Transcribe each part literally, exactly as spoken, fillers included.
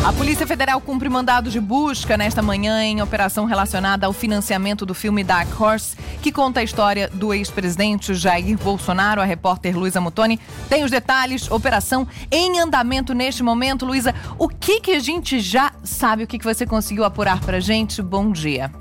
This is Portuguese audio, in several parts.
A Polícia Federal cumpre mandado de busca nesta manhã em operação relacionada ao financiamento do filme Dark Horse, que conta a história do ex-presidente Jair Bolsonaro. A repórter Luísa Muttoni tem os detalhes. Operação em andamento neste momento. Luísa, o que, que a gente já sabe? O que, que você conseguiu apurar pra gente? Bom dia.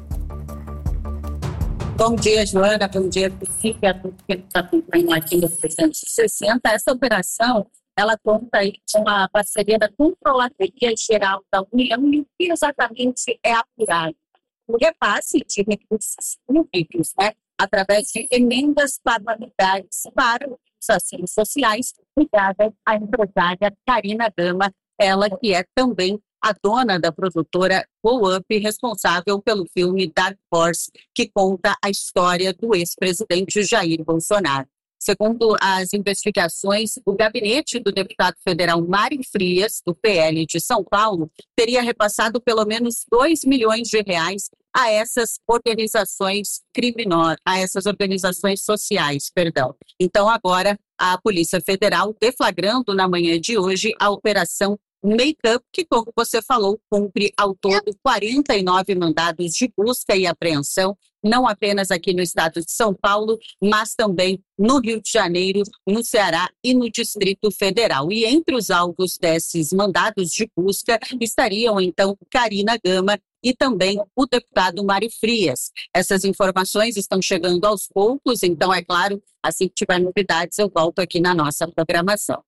Bom dia, Joana. Bom dia, Priscila, a todos que estão acompanhando aqui no trezentos e sessenta. Essa operação, ela conta aí com a parceria da Controladoria Geral da União e o que exatamente é apurado? O repasse de recursos públicos, né, através de emendas parlamentares para os ações sociais, ligada à empresária Karina Gama, ela que é também a dona da produtora Go Up, responsável pelo filme Dark Horse, que conta a história do ex-presidente Jair Bolsonaro. Segundo as investigações, o gabinete do deputado federal Mário Frias, do P L de São Paulo, teria repassado pelo menos dois milhões de reais a essas organizações criminosas, a essas organizações sociais, perdão. Então agora a Polícia Federal deflagrando na manhã de hoje a operação Make-up, que, como você falou, cumpre ao todo quarenta e nove mandados de busca e apreensão, não apenas aqui no estado de São Paulo, mas também no Rio de Janeiro, no Ceará e no Distrito Federal. E entre os alvos desses mandados de busca estariam, então, Karina Gama e também o deputado Mário Frias. Essas informações estão chegando aos poucos, então, é claro, assim que tiver novidades, eu volto aqui na nossa programação.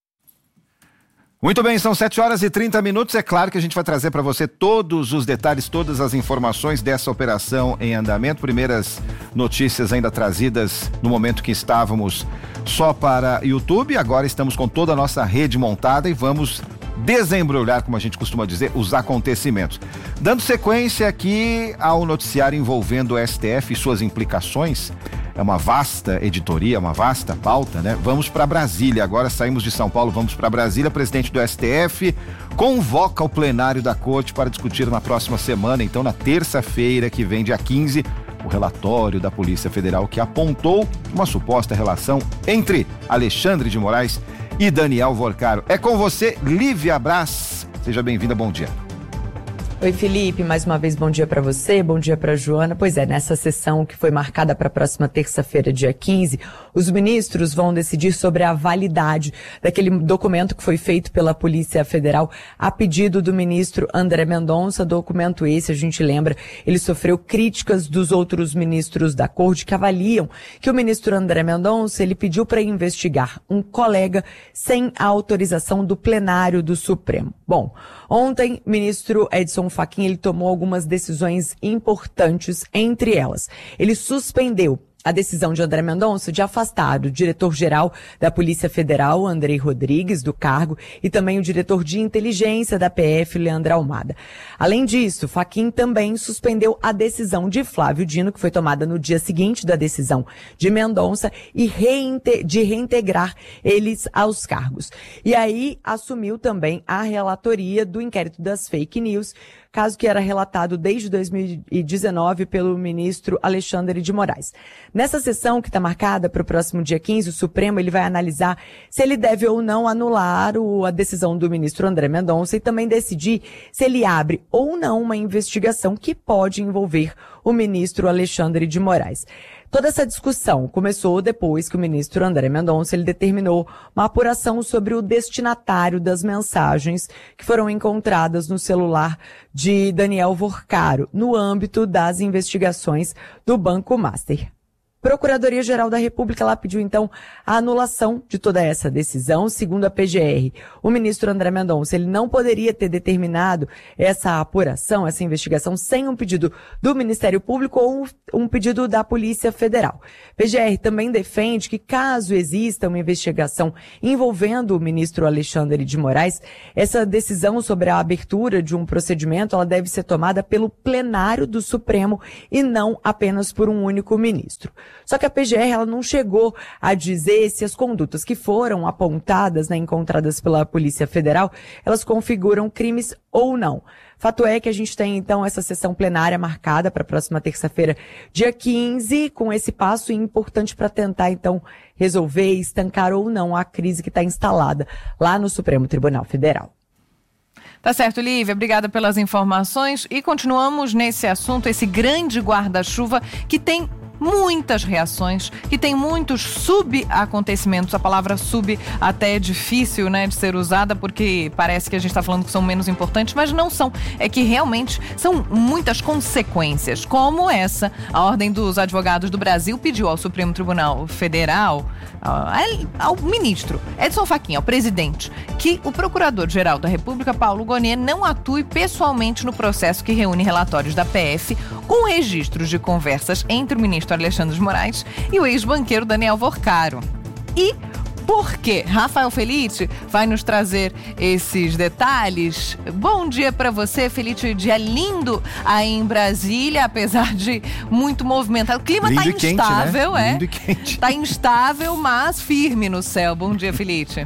Muito bem, são sete horas e trinta minutos. É claro que a gente vai trazer para você todos os detalhes, todas as informações dessa operação em andamento. Primeiras notícias ainda trazidas no momento que estávamos só para YouTube. Agora estamos com toda a nossa rede montada e vamos desembrulhar, como a gente costuma dizer, os acontecimentos. Dando sequência aqui ao noticiário envolvendo o S T F e suas implicações. É uma vasta editoria, uma vasta pauta, né? Vamos para Brasília. Agora saímos de São Paulo, vamos para Brasília. O presidente do S T F convoca o plenário da Corte para discutir na próxima semana, então na terça-feira que vem, dia quinze, o relatório da Polícia Federal que apontou uma suposta relação entre Alexandre de Moraes e Daniel Vorcaro. É com você, Lívia Braz. Seja bem-vinda, bom dia. Oi, Felipe, mais uma vez bom dia para você, bom dia para Joana. Pois é, nessa sessão que foi marcada para a próxima terça-feira, dia quinze, os ministros vão decidir sobre a validade daquele documento que foi feito pela Polícia Federal a pedido do ministro André Mendonça. Documento esse, a gente lembra, ele sofreu críticas dos outros ministros da Corte que avaliam que o ministro André Mendonça, ele pediu para investigar um colega sem a autorização do plenário do Supremo. Bom, ontem, o ministro Edson Fachin, ele tomou algumas decisões importantes, entre elas. Ele suspendeu a decisão de André Mendonça de afastar o diretor-geral da Polícia Federal, Andrei Rodrigues, do cargo, e também o diretor de inteligência da P F, Leandro Almada. Além disso, Fachin também suspendeu a decisão de Flávio Dino, que foi tomada no dia seguinte da decisão de Mendonça, e reinte- de reintegrar eles aos cargos. E aí assumiu também a relatoria do inquérito das fake news, caso que era relatado desde dois mil e dezenove pelo ministro Alexandre de Moraes. Nessa sessão que está marcada para o próximo dia quinze, o Supremo ele vai analisar se ele deve ou não anular o, a decisão do ministro André Mendonça e também decidir se ele abre ou não uma investigação que pode envolver o ministro Alexandre de Moraes. Toda essa discussão começou depois que o ministro André Mendonça ele determinou uma apuração sobre o destinatário das mensagens que foram encontradas no celular de Daniel Vorcaro, no âmbito das investigações do Banco Master. Procuradoria-Geral da República lá pediu, então, a anulação de toda essa decisão. Segundo a P G R, o ministro André Mendonça ele não poderia ter determinado essa apuração, essa investigação, sem um pedido do Ministério Público ou um pedido da Polícia Federal. P G R também defende que, caso exista uma investigação envolvendo o ministro Alexandre de Moraes, essa decisão sobre a abertura de um procedimento ela deve ser tomada pelo plenário do Supremo e não apenas por um único ministro. Só que a P G R ela não chegou a dizer se as condutas que foram apontadas, né, encontradas pela Polícia Federal, elas configuram crimes ou não. Fato é que a gente tem, então, essa sessão plenária marcada para a próxima terça-feira, dia quinze, com esse passo importante para tentar, então, resolver, estancar ou não a crise que está instalada lá no Supremo Tribunal Federal. Tá certo, Lívia, obrigada pelas informações e continuamos nesse assunto, esse grande guarda-chuva que tem muitas reações, que tem muitos subacontecimentos. A palavra sub até é difícil, né, de ser usada porque parece que a gente está falando que são menos importantes, mas não são. É que realmente são muitas consequências, como essa. A Ordem dos Advogados do Brasil pediu ao Supremo Tribunal Federal, ao ministro Edson Fachin, ao presidente, que o Procurador-Geral da República, Paulo Gonet, não atue pessoalmente no processo que reúne relatórios da P F com registros de conversas entre o ministro Alexandre de Moraes e o ex-banqueiro Daniel Vorcaro. E por quê? Rafael Felice vai nos trazer esses detalhes. Bom dia para você, Felice. Dia lindo aí em Brasília, apesar de muito movimentado. O clima lindo tá quente, instável, né? é. Lindo e quente. Tá instável, mas firme no céu. Bom dia, Felice.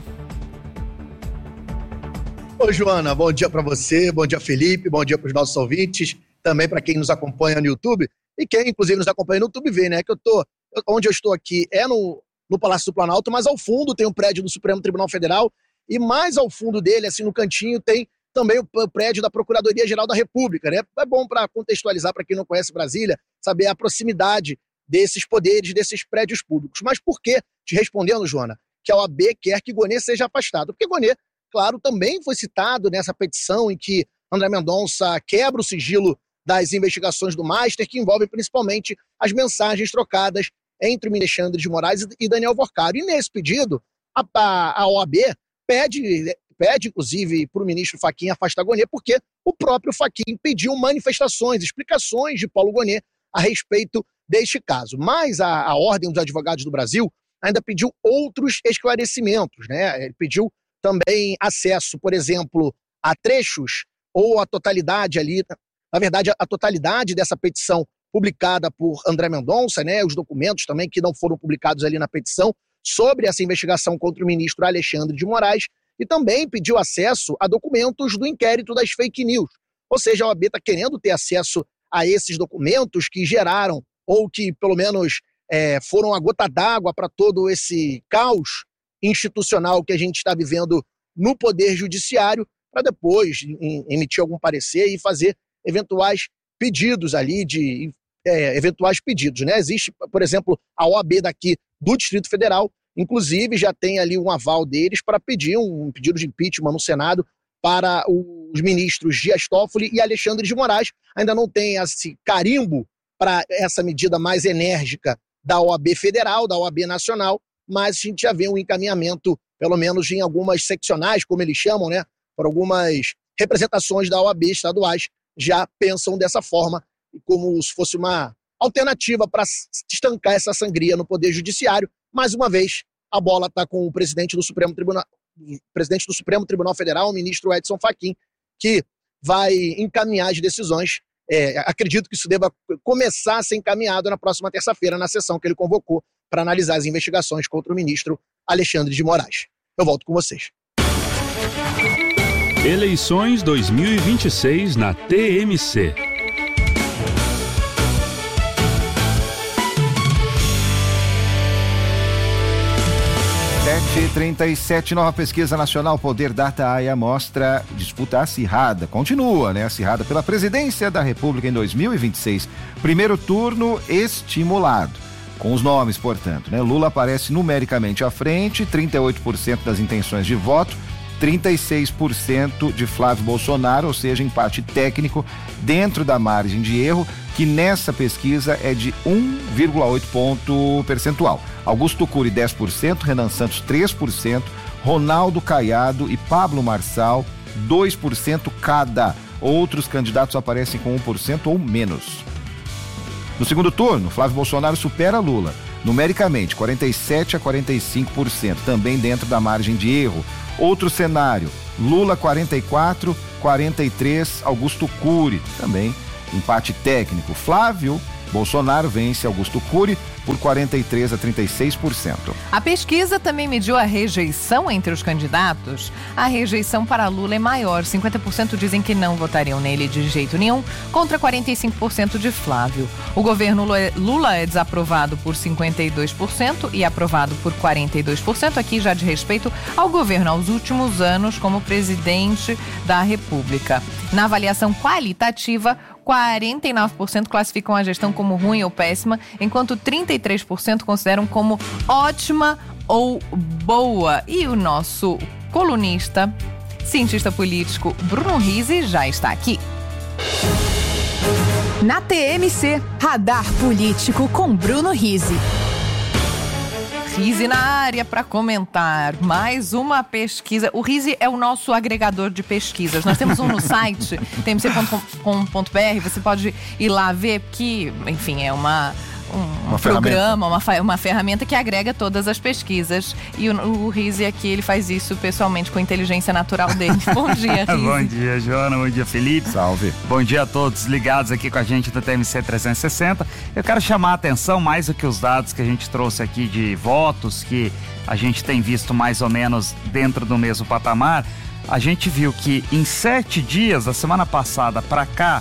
Oi, Joana. Bom dia para você, bom dia, Felipe, bom dia para os nossos ouvintes, também para quem nos acompanha no YouTube. E quem, inclusive, nos acompanha no YouTube vê, né? Que eu tô, onde eu estou aqui é no, no Palácio do Planalto, mas ao fundo tem um prédio do Supremo Tribunal Federal e mais ao fundo dele, assim, no cantinho, tem também o prédio da Procuradoria-Geral da República, né? É bom para contextualizar para quem não conhece Brasília, saber a proximidade desses poderes, desses prédios públicos. Mas por que, te respondendo, Joana, que a O A B quer que Gonet seja afastado? Porque Gonet, claro, também foi citado nessa petição em que André Mendonça quebra o sigilo das investigações do Master, que envolvem principalmente as mensagens trocadas entre o Alexandre de Moraes e Daniel Vorcaro. E nesse pedido, a, a, a O A B pede, pede inclusive, para o ministro Fachin afastar Gonet, porque o próprio Fachin pediu manifestações, explicações de Paulo Gonet a respeito deste caso. Mas a, a Ordem dos Advogados do Brasil ainda pediu outros esclarecimentos, né? Ele pediu também acesso, por exemplo, a trechos ou a totalidade ali, na verdade, a totalidade dessa petição publicada por André Mendonça, né, os documentos também que não foram publicados ali na petição sobre essa investigação contra o ministro Alexandre de Moraes, e também pediu acesso a documentos do inquérito das fake news. Ou seja, a O A B está querendo ter acesso a esses documentos que geraram, ou que pelo menos é, foram a gota d'água para todo esse caos institucional que a gente está vivendo no Poder Judiciário, para depois em, emitir algum parecer e fazer eventuais pedidos ali, de é, eventuais pedidos, né? Existe, por exemplo, a O A B daqui do Distrito Federal, inclusive já tem ali um aval deles para pedir um pedido de impeachment no Senado para os ministros Dias Toffoli e Alexandre de Moraes. Ainda não tem esse carimbo para essa medida mais enérgica da O A B federal, da O A B nacional, mas a gente já vê um encaminhamento, pelo menos em algumas seccionais, como eles chamam, né? Por algumas representações da O A B estaduais, já pensam dessa forma, como se fosse uma alternativa para estancar essa sangria no Poder Judiciário. Mais uma vez, a bola está com o presidente do Supremo Tribunal, presidente do Supremo Tribunal Federal, o ministro Edson Fachin, que vai encaminhar as decisões. É, acredito que isso deva começar a ser encaminhado na próxima terça-feira, na sessão que ele convocou para analisar as investigações contra o ministro Alexandre de Moraes. Eu volto com vocês. Eleições dois mil e vinte e seis na T M C. sete e trinta e sete, nova pesquisa nacional Poder Data A I A mostra disputa acirrada, continua, né? Acirrada pela presidência da República em dois mil e vinte e seis. Primeiro turno estimulado, com os nomes, portanto, né? Lula aparece numericamente à frente, trinta e oito por cento das intenções de voto, trinta e seis por cento de Flávio Bolsonaro, ou seja, empate técnico dentro da margem de erro, que nessa pesquisa é de um vírgula oito ponto percentual. Augusto Cury, dez por cento, Renan Santos, três por cento, Ronaldo Caiado e Pablo Marçal, dois por cento cada. Outros candidatos aparecem com um por cento ou menos. No segundo turno, Flávio Bolsonaro supera Lula, numericamente, quarenta e sete a quarenta e cinco por cento, também dentro da margem de erro. Outro cenário, Lula quarenta e quatro, quarenta e três, Augusto Cury, também empate técnico. Flávio Bolsonaro vence Augusto Cury por quarenta e três a trinta e seis por cento. A pesquisa também mediu a rejeição entre os candidatos. A rejeição para Lula é maior. cinquenta por cento dizem que não votariam nele de jeito nenhum, contra quarenta e cinco por cento de Flávio. O governo Lula é desaprovado por cinquenta e dois por cento e aprovado por quarenta e dois por cento. Aqui já de respeito ao governo aos últimos anos como presidente da República. Na avaliação qualitativa, quarenta e nove por cento classificam a gestão como ruim ou péssima, enquanto trinta e três por cento consideram como ótima ou boa. E o nosso colunista, cientista político Bruno Rizzi já está aqui. Na T M C, Radar Político com Bruno Rizzi. Rizzi na área para comentar mais uma pesquisa. O Rizzi é o nosso agregador de pesquisas. Nós temos um no site, t m c ponto com ponto b r. Você pode ir lá ver que, enfim, é uma... Um, uma um programa, uma, ferramenta. uma ferramenta que agrega todas as pesquisas. E o, o Rizzi aqui, ele faz isso pessoalmente com a inteligência natural dele. Bom dia, Rizzi. Bom dia, Joana. Bom dia, Felipe. Salve. Bom dia a todos ligados aqui com a gente do T M C trezentos e sessenta. Eu quero chamar a atenção, mais do que os dados que a gente trouxe aqui de votos, que a gente tem visto mais ou menos dentro do mesmo patamar. A gente viu que em sete dias, da semana passada para cá,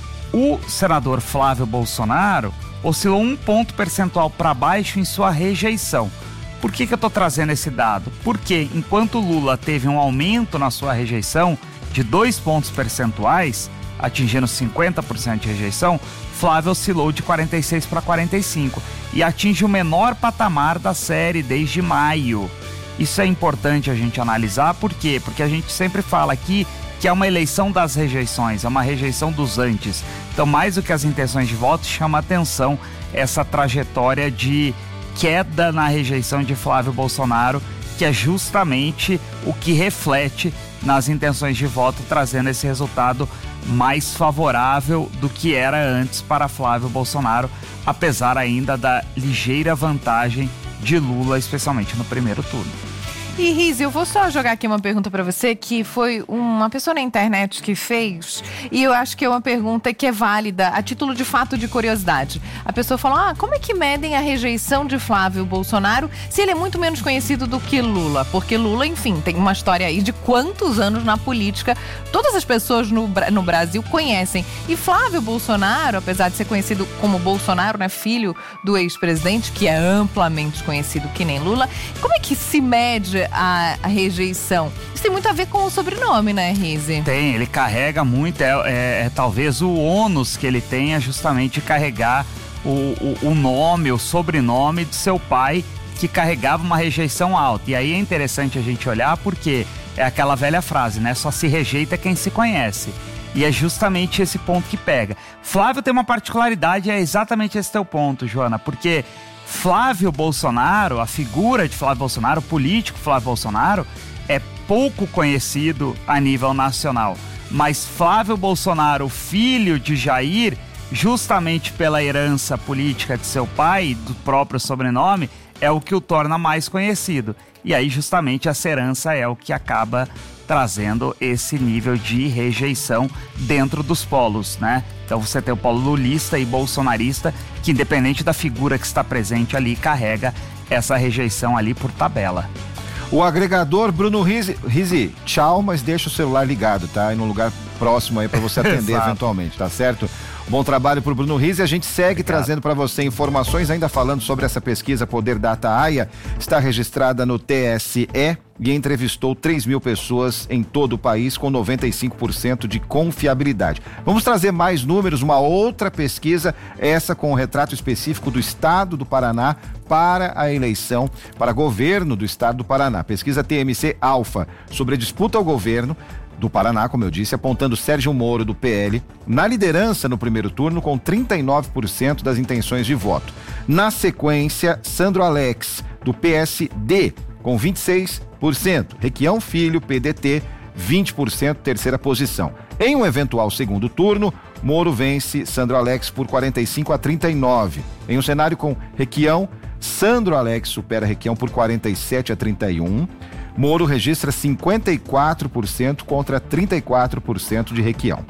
o senador Flávio Bolsonaro oscilou um ponto percentual para baixo em sua rejeição. Por que que eu estou trazendo esse dado? Porque enquanto Lula teve um aumento na sua rejeição de dois pontos percentuais, atingindo cinquenta por cento de rejeição, Flávio oscilou de quarenta e seis para quarenta e cinco e atinge o menor patamar da série desde maio. Isso é importante a gente analisar, por quê? Porque a gente sempre fala aqui que é uma eleição das rejeições, é uma rejeição dos antes. Então, mais do que as intenções de voto, chama atenção essa trajetória de queda na rejeição de Flávio Bolsonaro, que é justamente o que reflete nas intenções de voto, trazendo esse resultado mais favorável do que era antes para Flávio Bolsonaro, apesar ainda da ligeira vantagem de Lula, especialmente no primeiro turno. E Rizzi, eu vou só jogar aqui uma pergunta para você, que foi uma pessoa na internet que fez, e eu acho que é uma pergunta que é válida a título de fato de curiosidade. A pessoa falou, ah, como é que medem a rejeição de Flávio Bolsonaro se ele é muito menos conhecido do que Lula? Porque Lula, enfim, tem uma história aí de quantos anos na política, todas as pessoas no, no Brasil conhecem. E Flávio Bolsonaro, apesar de ser conhecido como Bolsonaro, né, filho do ex-presidente, que é amplamente conhecido que nem Lula, como é que se mede A, a rejeição? Isso tem muito a ver com o sobrenome, né, Rizzi? Tem, ele carrega muito, é, é, é talvez o ônus que ele tenha justamente carregar o, o, o nome, o sobrenome de seu pai, que carregava uma rejeição alta. E aí é interessante a gente olhar porque é aquela velha frase, né? Só se rejeita quem se conhece. E é justamente esse ponto que pega. Flávio tem uma particularidade, é exatamente esse teu ponto, Joana, porque Flávio Bolsonaro, a figura de Flávio Bolsonaro, o político Flávio Bolsonaro, é pouco conhecido a nível nacional. Mas Flávio Bolsonaro, filho de Jair, justamente pela herança política de seu pai, do próprio sobrenome, é o que o torna mais conhecido. E aí justamente essa herança é o que acaba trazendo esse nível de rejeição dentro dos polos, né? Então você tem o polo lulista e bolsonarista, que independente da figura que está presente ali, carrega essa rejeição ali por tabela. O agregador Bruno Rizzi, Rizzi, tchau, mas deixa o celular ligado, tá? E num lugar próximo aí para você atender eventualmente, tá certo? Bom trabalho pro Bruno Rizzi. A gente segue Obrigado. trazendo para você informações, ainda falando sobre essa pesquisa Poder Data AIA, está registrada no T S E e entrevistou três mil pessoas em todo o país com noventa e cinco por cento de confiabilidade. Vamos trazer mais números, uma outra pesquisa, essa com o retrato específico do estado do Paraná para a eleição para governo do estado do Paraná. Pesquisa T M C Alfa sobre a disputa ao governo do Paraná, como eu disse, apontando Sérgio Moro, do P L, na liderança no primeiro turno com trinta e nove por cento das intenções de voto. Na sequência, Sandro Alex, do P S D, com vinte e seis por cento. Requião Filho, P D T, vinte por cento, terceira posição. Em um eventual segundo turno, Moro vence Sandro Alex por quarenta e cinco a trinta e nove. Em um cenário com Requião, Sandro Alex supera Requião por quarenta e sete a trinta e um. Moro registra cinquenta e quatro por cento contra trinta e quatro por cento de Requião.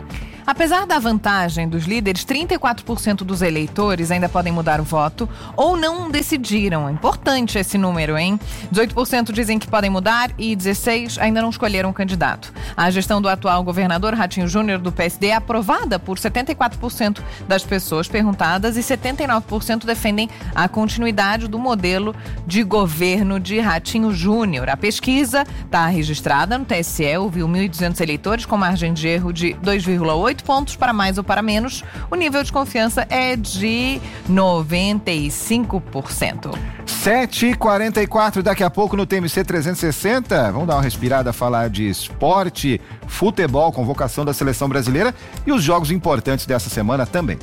Apesar da vantagem dos líderes, trinta e quatro por cento dos eleitores ainda podem mudar o voto ou não decidiram. É importante esse número, hein? dezoito por cento dizem que podem mudar e dezesseis por cento ainda não escolheram um candidato. A gestão do atual governador Ratinho Júnior do P S D é aprovada por setenta e quatro por cento das pessoas perguntadas e setenta e nove por cento defendem a continuidade do modelo de governo de Ratinho Júnior. A pesquisa está registrada no T S E, ouviu mil e duzentos eleitores com margem de erro de dois vírgula oito pontos para mais ou para menos. O nível de confiança é de noventa e cinco por cento. sete e quarenta e quatro, daqui a pouco no T M C trezentos e sessenta. Vamos dar uma respirada, falar de esporte, futebol, convocação da seleção brasileira e os jogos importantes dessa semana também.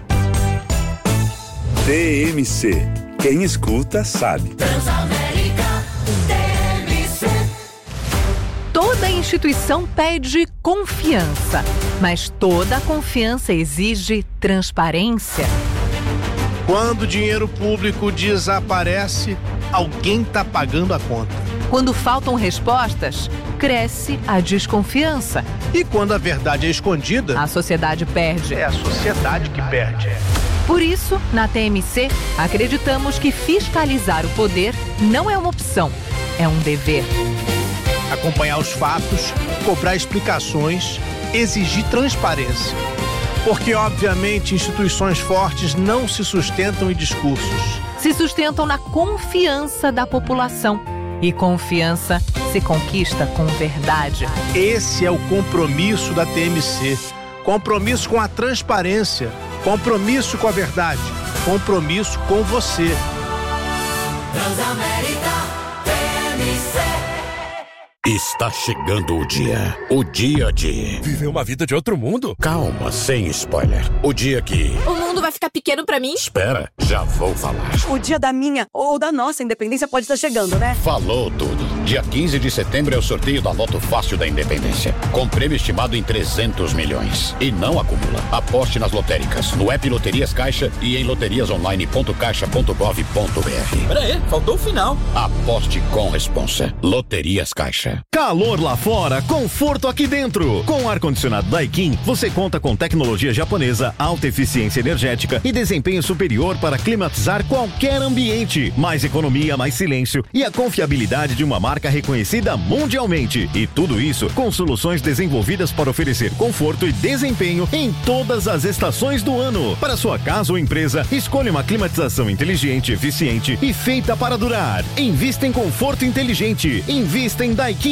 T M C. Quem escuta sabe. Transamérica T M C. Toda instituição pede confiança, mas toda confiança exige transparência. Quando o dinheiro público desaparece, alguém está pagando a conta. Quando faltam respostas, cresce a desconfiança. E quando a verdade é escondida, A sociedade perde. é a sociedade que perde. Por isso, na T M C, acreditamos que fiscalizar o poder não é uma opção, é um dever. Acompanhar os fatos, cobrar explicações, exigir transparência. Porque, obviamente, instituições fortes não se sustentam em discursos. Se sustentam na confiança da população. E confiança se conquista com verdade. Esse é o compromisso da T M C. Compromisso com a transparência, compromisso com a verdade, compromisso com você. Transamérica T M C. Está chegando o dia. O dia de... Viver uma vida de outro mundo? Calma, sem spoiler. O dia que... O mundo vai ficar pequeno pra mim? Espera, já vou falar. O dia da minha ou da nossa independência pode estar chegando, né? Falou tudo. Dia quinze de setembro é o sorteio da Loto Fácil da Independência. Com prêmio estimado em trezentos milhões. E não acumula. Aposte nas lotéricas, no app Loterias Caixa e em loterias online ponto caixa ponto gov ponto br. Pera aí, faltou o final. Aposte com responsa. Loterias Caixa. Calor lá fora, conforto aqui dentro. Com o ar-condicionado Daikin, você conta com tecnologia japonesa, alta eficiência energética e desempenho superior para climatizar qualquer ambiente. Mais economia, mais silêncio e a confiabilidade de uma marca reconhecida mundialmente. E tudo isso com soluções desenvolvidas para oferecer conforto e desempenho em todas as estações do ano. Para sua casa ou empresa, escolha uma climatização inteligente, eficiente e feita para durar. Invista em conforto inteligente. Invista em Daikin.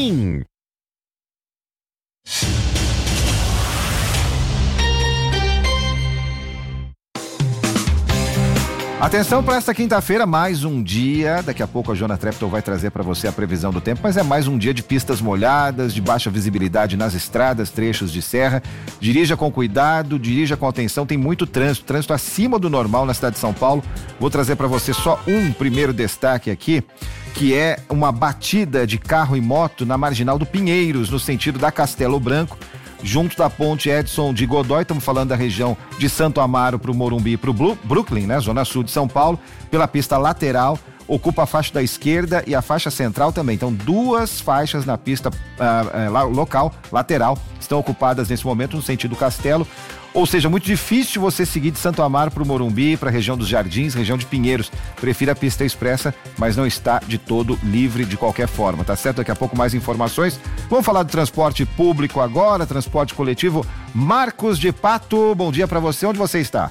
Atenção para esta quinta-feira, mais um dia. Daqui a pouco a Joana Treptow vai trazer para você a previsão do tempo, mas é mais um dia de pistas molhadas, de baixa visibilidade nas estradas, trechos de serra. Dirija com cuidado, dirija com atenção, tem muito trânsito, trânsito acima do normal na cidade de São Paulo. Vou trazer para você só um primeiro destaque aqui, que é uma batida de carro e moto na Marginal do Pinheiros, no sentido da Castelo Branco, junto da ponte Edson de Godoy. Estamos falando da região de Santo Amaro para o Morumbi e para o Brooklyn, né? Zona Sul de São Paulo, pela pista lateral, ocupa a faixa da esquerda e a faixa central também. Então, duas faixas na pista uh, uh, local, lateral, estão ocupadas nesse momento no sentido Castelo. Ou seja, muito difícil você seguir de Santo Amaro para o Morumbi, para a região dos Jardins, região de Pinheiros. Prefira a pista expressa, mas não está de todo livre de qualquer forma, tá certo? Daqui a pouco mais informações. Vamos falar do transporte público agora, transporte coletivo. Marcos de Pato, bom dia para você. Onde você está?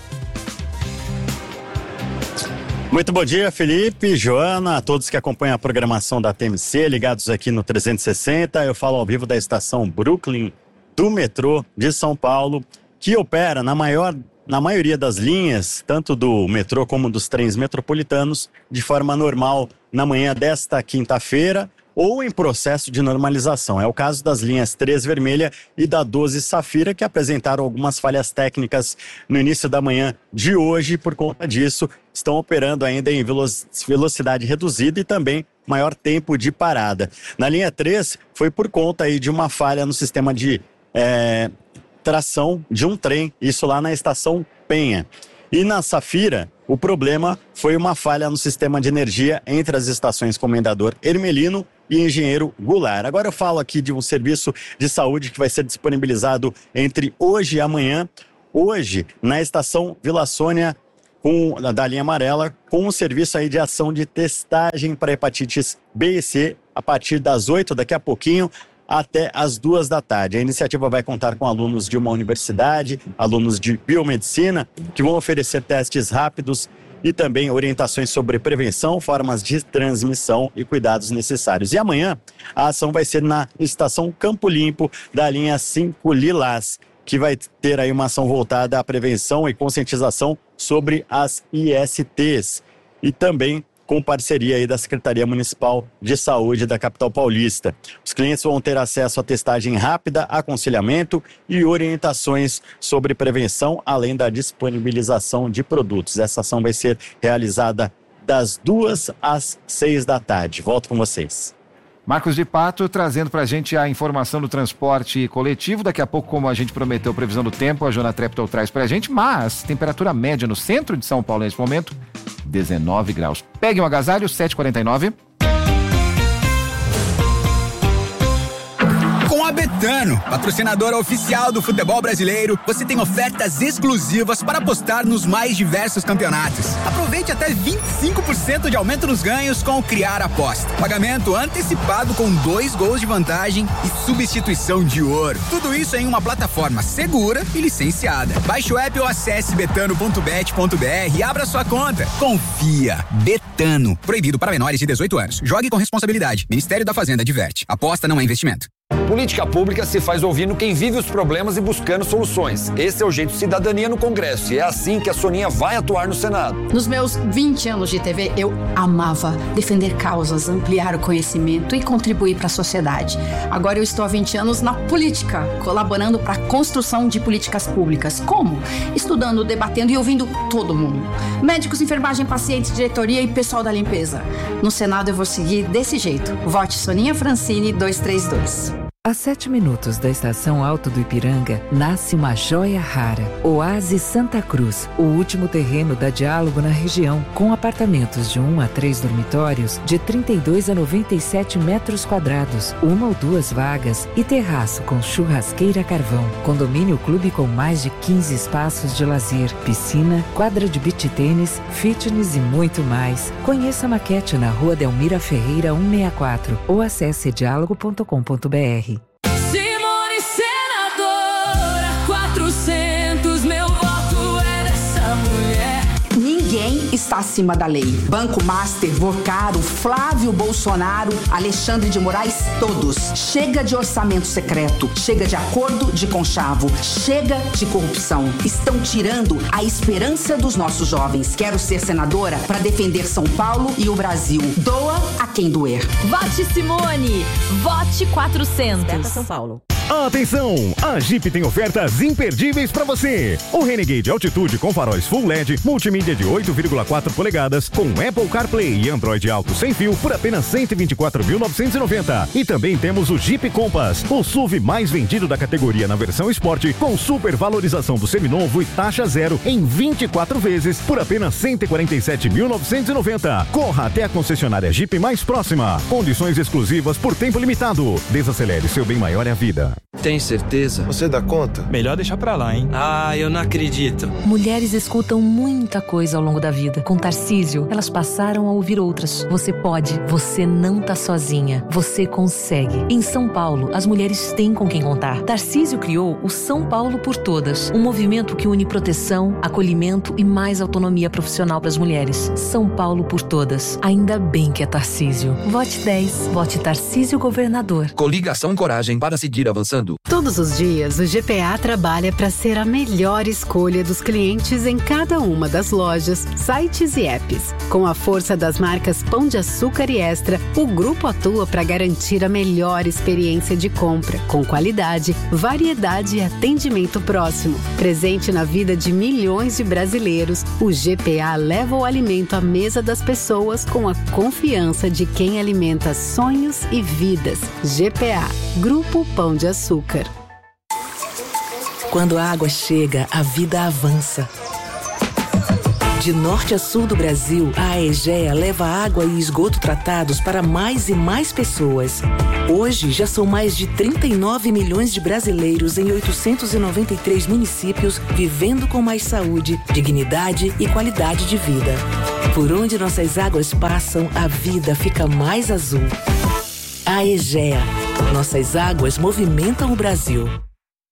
Muito bom dia, Felipe, Joana, a todos que acompanham a programação da T M C, ligados aqui no trezentos e sessenta. Eu falo ao vivo da estação Brooklyn do metrô de São Paulo, que opera na, maior, na maioria das linhas, tanto do metrô como dos trens metropolitanos, de forma normal na manhã desta quinta-feira ou em processo de normalização. É o caso das linhas três Vermelha e da doze Safira, que apresentaram algumas falhas técnicas no início da manhã de hoje. Por conta disso, estão operando ainda em velocidade reduzida e também maior tempo de parada. Na linha três, foi por conta aí de uma falha no sistema de é, tração de um trem, isso lá na estação Penha. E na Safira, o problema foi uma falha no sistema de energia entre as estações Comendador Hermelino e Engenheiro Goulart. Agora eu falo aqui de um serviço de saúde que vai ser disponibilizado entre hoje e amanhã. Hoje, na estação Vila Sônia, com, da linha amarela, com um serviço aí de ação de testagem para hepatites B e C a partir das oito, daqui a pouquinho, até as duas da tarde. A iniciativa vai contar com alunos de uma universidade, alunos de biomedicina, que vão oferecer testes rápidos e também orientações sobre prevenção, formas de transmissão e cuidados necessários. E amanhã, a ação vai ser na estação Campo Limpo, da linha cinco Lilás, que vai ter aí uma ação voltada à prevenção e conscientização sobre as I S Ts. E também com parceria aí da Secretaria Municipal de Saúde da capital paulista. Os clientes vão ter acesso a testagem rápida, aconselhamento e orientações sobre prevenção, além da disponibilização de produtos. Essa ação vai ser realizada das duas às seis da tarde. Volto com vocês. Marcos de Pato trazendo para a gente a informação do transporte coletivo. Daqui a pouco, como a gente prometeu, previsão do tempo, a Joana Treptow traz para a gente, mas temperatura média no centro de São Paulo nesse momento, dezenove graus. Pegue um agasalho, sete e quarenta e nove. Com a Betano, patrocinadora oficial do futebol brasileiro, você tem ofertas exclusivas para apostar nos mais diversos campeonatos. Aproveite até vinte e cinco por cento de aumento nos ganhos com o Criar Aposta. Pagamento antecipado com dois gols de vantagem e substituição de ouro. Tudo isso em uma plataforma segura e licenciada. Baixe o app ou acesse betano ponto bet ponto br e abra sua conta. Confia. Betano. Proibido para menores de dezoito anos. Jogue com responsabilidade. Ministério da Fazenda adverte. Aposta não é investimento. Política pública se faz ouvindo quem vive os problemas e buscando soluções. Esse é o Jeito Cidadania no Congresso e é assim que a Soninha vai atuar no Senado. Nos meus vinte anos de T V, eu amava defender causas, ampliar o conhecimento e contribuir para a sociedade. Agora eu estou há vinte anos na política, colaborando para a construção de políticas públicas. Como? Estudando, debatendo e ouvindo todo mundo. Médicos, enfermagem, pacientes, diretoria e pessoal da limpeza. No Senado eu vou seguir desse jeito. Vote Soninha Francini dois três dois. A sete minutos da estação Alto do Ipiranga, nasce uma joia rara. Oásis Santa Cruz, o último terreno da Diálogo na região, com apartamentos de um a três dormitórios de trinta e dois a noventa e sete metros quadrados, uma ou duas vagas e terraço com churrasqueira carvão. Condomínio clube com mais de quinze espaços de lazer, piscina, quadra de beach tênis, fitness e muito mais. Conheça a maquete na Rua Delmira Ferreira cento e sessenta e quatro ou acesse diálogo ponto com ponto br. Simone senadora, quatrocentos, meu voto é dessa mulher. Ninguém está acima da lei. Banco Master, Vocaro, Flávio Bolsonaro, Alexandre de Moraes, todos. Chega de orçamento secreto, chega de acordo de conchavo, chega de corrupção. Estão tirando a esperança dos nossos jovens. Quero ser senadora para defender São Paulo e o Brasil. Doa a quem doer. Vote Simone, vote quatrocentos. Beta São Paulo. Atenção! A Jeep tem ofertas imperdíveis para você. O Renegade Altitude com faróis Full L E D, multimídia de oito vírgula quatro polegadas, com Apple CarPlay e Android Auto sem fio por apenas cento e vinte e quatro mil novecentos e noventa. E também temos o Jeep Compass, o S U V mais vendido da categoria na versão Sport, com super valorização do seminovo e taxa zero em vinte e quatro vezes por apenas cento e quarenta e sete mil novecentos e noventa. Corra até a concessionária Jeep mais próxima. Condições exclusivas por tempo limitado. Desacelere, seu bem maior é a vida. Tem certeza? Você dá conta? Melhor deixar pra lá, hein? Ah, eu não acredito. Mulheres escutam muita coisa ao longo da vida. Com Tarcísio, elas passaram a ouvir outras. Você pode, você não tá sozinha. Você consegue. Em São Paulo, as mulheres têm com quem contar. Tarcísio criou o São Paulo por Todas, um movimento que une proteção, acolhimento e mais autonomia profissional para as mulheres. São Paulo por Todas. Ainda bem que é Tarcísio. Vote dez. Vote Tarcísio Governador. Coligação e coragem para seguir avançando. Todos os dias, o G P A trabalha para ser a melhor escolha dos clientes em cada uma das lojas, sites e apps. Com a força das marcas Pão de Açúcar e Extra, o grupo atua para garantir a melhor experiência de compra, com qualidade, variedade e atendimento próximo. Presente na vida de milhões de brasileiros, o G P A leva o alimento à mesa das pessoas com a confiança de quem alimenta sonhos e vidas. G P A, Grupo Pão de Açúcar. Quando a água chega, a vida avança. De norte a sul do Brasil, a Aegea leva água e esgoto tratados para mais e mais pessoas. Hoje, já são mais de trinta e nove milhões de brasileiros em oitocentos e noventa e três municípios vivendo com mais saúde, dignidade e qualidade de vida. Por onde nossas águas passam, a vida fica mais azul. Aegea. Nossas águas movimentam o Brasil.